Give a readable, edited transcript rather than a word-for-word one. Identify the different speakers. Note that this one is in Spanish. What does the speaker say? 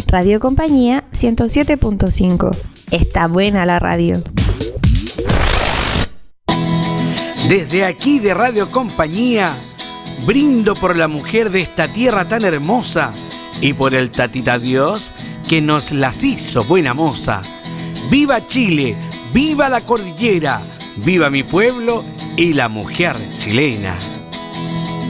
Speaker 1: Radio Compañía 107.5. Está buena la radio.
Speaker 2: Desde aquí de Radio Compañía, brindo por la mujer de esta tierra tan hermosa y por el tatita Dios que nos las hizo buena moza. ¡Viva Chile! ¡Viva la cordillera! ¡Viva mi pueblo y la mujer chilena!